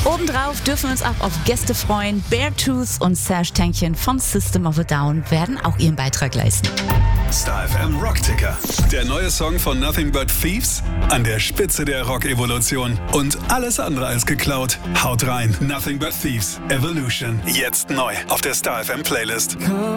Obendrauf dürfen wir uns auch auf Gäste freuen. Beartooth und Serge Tankian von System of a Down werden auch ihren Beitrag leisten. Star FM Rockticker. Der neue Song von Nothing But Thieves an der Spitze der Rock-Evolution. Und alles andere als geklaut. Haut rein. Nothing But Thieves. Evolution. Jetzt neu auf der Star FM Playlist.